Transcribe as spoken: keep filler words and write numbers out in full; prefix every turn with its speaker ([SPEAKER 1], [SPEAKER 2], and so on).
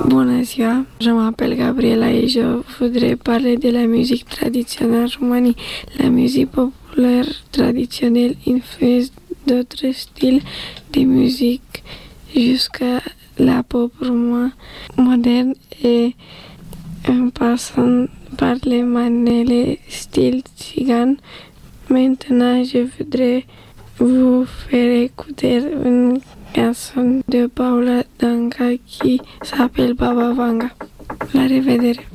[SPEAKER 1] Bună ziua, je m'appelle Gabriela et je voudrais parler de la musique traditionnelle Roumanie. La musique populaire traditionnelle influence d'autres styles de musique jusqu'à la pop roumain moderne et en passant par les manele style tzigane. Maintenant, je voudrais vous faire écouter une chanson de Paula Danca qui s'appelle Baba Vanga. La revedere!